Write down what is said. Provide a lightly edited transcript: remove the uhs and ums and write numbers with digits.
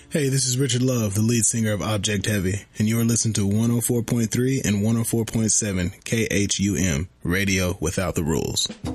Hey, this is Richard Love, the lead singer of Object Heavy, and you're listening to 104.3 and 104.7 KHUM, Radio Without the Rules.